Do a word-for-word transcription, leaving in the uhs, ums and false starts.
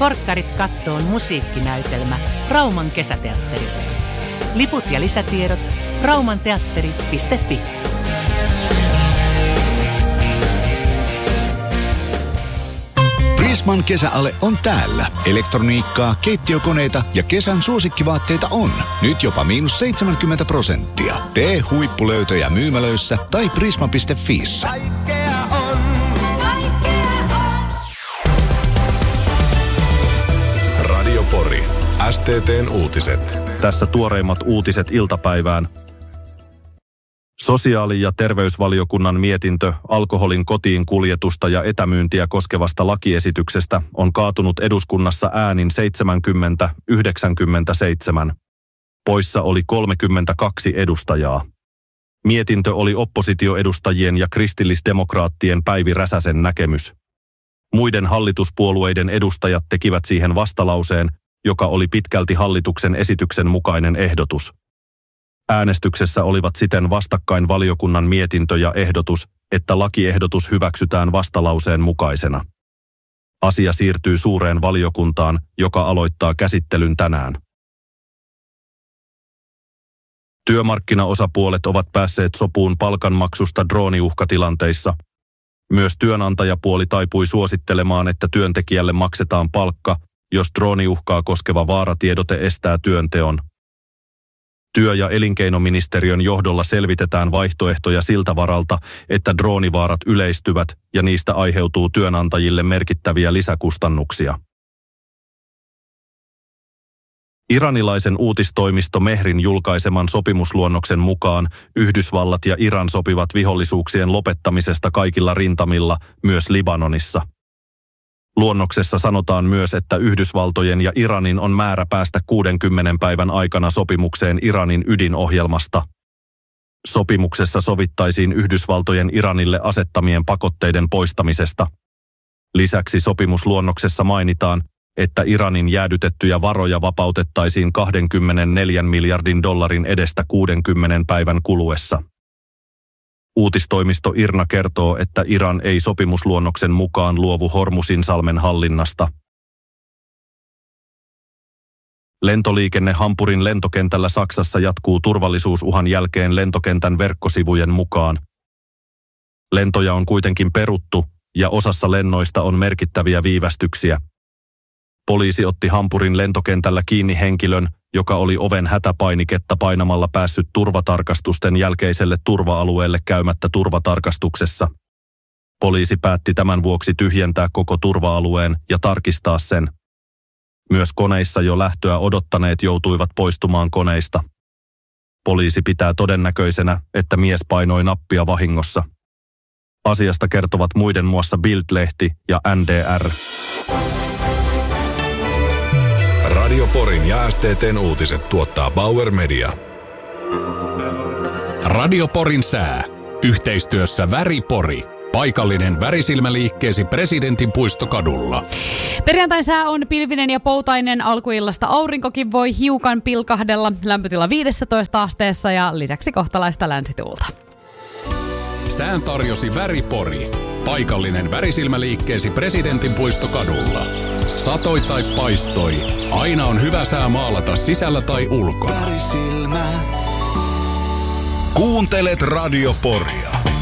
Korkkarit kattoon musiikkinäytelmä Rauman kesäteatterissa. Liput ja lisätiedot raumanteatteri piste fi. Prisman kesäale on täällä. Elektroniikkaa, keittiökoneita ja kesän suosikkivaatteita on. Nyt jopa miinus seitsemänkymmentä prosenttia. Tee huippulöytöjä myymälöissä tai prisma piste fiissä. Kaikkea on. Radio Pori. S T T:n uutiset. Tässä tuoreimmat uutiset iltapäivään. Sosiaali- ja terveysvaliokunnan mietintö alkoholin kotiin kuljetusta ja etämyyntiä koskevasta lakiesityksestä on kaatunut eduskunnassa äänin seitsemänkymmentä yhdeksänkymmentäseitsemän. Poissa oli kolmekymmentäkaksi edustajaa. Mietintö oli oppositioedustajien ja kristillisdemokraattien Päivi Räsäsen näkemys. Muiden hallituspuolueiden edustajat tekivät siihen vastalauseen, joka oli pitkälti hallituksen esityksen mukainen ehdotus. Äänestyksessä olivat siten vastakkain valiokunnan mietintö ja ehdotus, että lakiehdotus hyväksytään vastalauseen mukaisena. Asia siirtyy suureen valiokuntaan, joka aloittaa käsittelyn tänään. Työmarkkinaosapuolet ovat päässeet sopuun palkanmaksusta drooniuhkatilanteissa. Myös työnantajapuoli taipui suosittelemaan, että työntekijälle maksetaan palkka, jos drooniuhkaa koskeva vaaratiedote estää työnteon. Työ- ja elinkeinoministeriön johdolla selvitetään vaihtoehtoja siltä varalta, että droonivaarat yleistyvät ja niistä aiheutuu työnantajille merkittäviä lisäkustannuksia. Iranilaisen uutistoimisto Mehrin julkaiseman sopimusluonnoksen mukaan Yhdysvallat ja Iran sopivat vihollisuuksien lopettamisesta kaikilla rintamilla, myös Libanonissa. Luonnoksessa sanotaan myös, että Yhdysvaltojen ja Iranin on määrä päästä kuudenkymmenen päivän aikana sopimukseen Iranin ydinohjelmasta. Sopimuksessa sovittaisiin Yhdysvaltojen Iranille asettamien pakotteiden poistamisesta. Lisäksi sopimusluonnoksessa mainitaan, että Iranin jäädytettyjä varoja vapautettaisiin kaksikymmentäneljä miljardin dollarin edestä kuudenkymmenen päivän kuluessa. Uutistoimisto IRNA kertoo, että Iran ei sopimusluonnoksen mukaan luovu Hormuzinsalmen hallinnasta. Lentoliikenne Hampurin lentokentällä Saksassa jatkuu turvallisuusuhan jälkeen lentokentän verkkosivujen mukaan. Lentoja on kuitenkin peruttu ja osassa lennoista on merkittäviä viivästyksiä. Poliisi otti Hampurin lentokentällä kiinni henkilön, joka oli oven hätäpainiketta painamalla päässyt turvatarkastusten jälkeiselle turva-alueelle käymättä turvatarkastuksessa. Poliisi päätti tämän vuoksi tyhjentää koko turva-alueen ja tarkistaa sen. Myös koneissa jo lähtöä odottaneet joutuivat poistumaan koneista. Poliisi pitää todennäköisenä, että mies painoi nappia vahingossa. Asiasta kertovat muiden muassa Bild-lehti ja N D R. Radio Porin ja S T T:n uutiset tuottaa Bauer Media. Radio Porin sää. Yhteistyössä Väri Pori. Paikallinen värisilmäliikkeesi Presidentin puistokadulla. Perjantain sää on pilvinen ja poutainen. Alkuillasta aurinkokin voi hiukan pilkahdella. Lämpötila viisitoista asteessa ja lisäksi kohtalaista länsituulta. Sään tarjosi Väri Pori. Paikallinen värisilmäliikkeesi Presidentin puistokadulla. Satoi tai paistoi. Aina on hyvä sää maalata sisällä tai ulkona. Värisilmä. Kuuntelet Radio Poria.